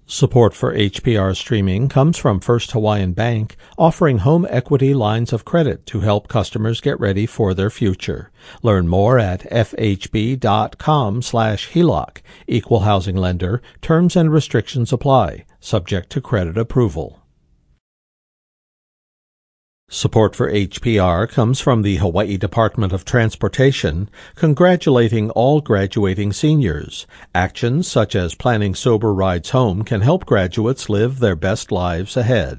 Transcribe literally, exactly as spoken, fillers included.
Support for H P R streaming comes from First Hawaiian Bank, offering home equity lines of credit to help customers get ready for their future. Learn more at fhb.com slash HELOC. Equal housing lender. Terms and restrictions apply, subject to credit approval. Support for H P R comes from the Hawaii Department of Transportation, congratulating all graduating seniors. Actions such as planning sober rides home can help graduates live their best lives ahead.